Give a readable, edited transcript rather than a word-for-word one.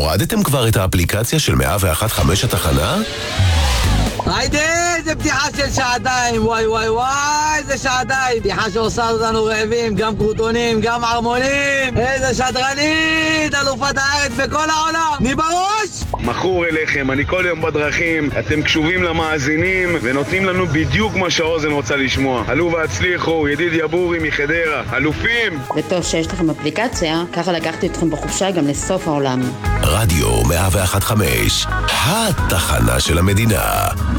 הורדתם כבר את האפליקציה של 101.5 התחנה? היידה, זה פתיחה של שעתיים, וואי וואי וואי, זה שעתיים. פתיחה שעושה אותנו רעבים, גם קרוטונים, גם ערמונים. איזה שדרנית, אלופת הארץ בכל העולם. מי בראש? מכור אליכם, אני כל יום בדרכים, אתם קשובים למאזינים ונותנים לנו בדיוק מה שהאוזן רוצה לשמוע. עלו והצליחו, ידיד יבורי מחדרה, אלופים! וטוב שיש לכם אפליקציה, ככה לקחתי אתכם בחופשה גם לסוף העולם. רדיו 101.5, התחנה של המדינה.